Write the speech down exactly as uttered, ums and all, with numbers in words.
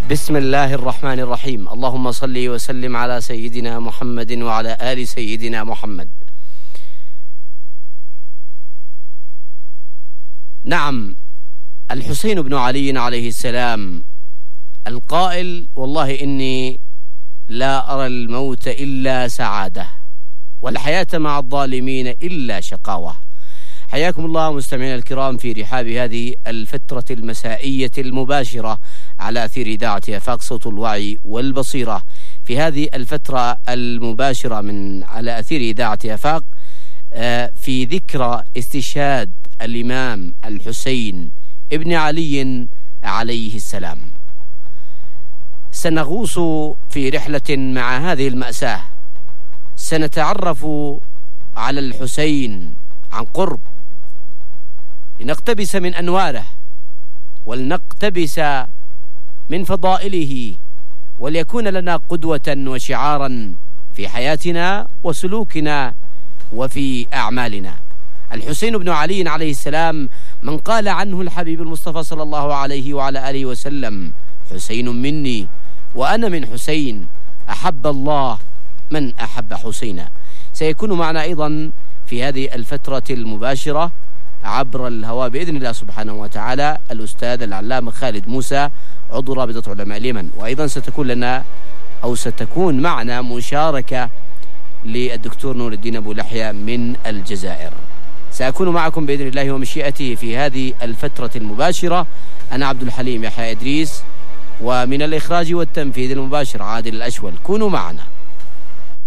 بسم الله الرحمن الرحيم. اللهم صل وسلم على سيدنا محمد وعلى آل سيدنا محمد. نعم، الحسين بن علي عليه السلام القائل: والله إني لا أرى الموت إلا سعادة والحياة مع الظالمين إلا شقاوة. حياكم الله مستمعينا الكرام في رحاب هذه الفترة المسائية المباشرة على أثير إذاعة آفاق صوت الوعي والبصيرة. في هذه الفترة المباشرة من على أثير إذاعة آفاق في ذكرى استشهاد الإمام الحسين ابن علي عليه السلام. سنغوص في رحلة مع هذه المأساة، سنتعرف على الحسين عن قرب لنقتبس من أنواره ولنقتبس من فضائله وليكون لنا قدوة وشعارا في حياتنا وسلوكنا وفي أعمالنا. الحسين بن علي عليه السلام من قال عنه الحبيب المصطفى صلى الله عليه وعلى آله وسلم: حسين مني وأنا من حسين، أحب الله من أحب حسينا. سيكون معنا أيضا في هذه الفترة المباشرة عبر الهواء بإذن الله سبحانه وتعالى الأستاذ العلامة خالد موسى عضو رابطة علماء اليمن، وأيضا ستكون لنا أو ستكون معنا مشاركة للدكتور نور الدين أبو لحية من الجزائر. سأكون معكم بإذن الله ومشيئته في هذه الفترة المباشرة. أنا عبد الحليم يحيى إدريس، ومن الإخراج والتنفيذ المباشر عادل الأشول. كونوا معنا.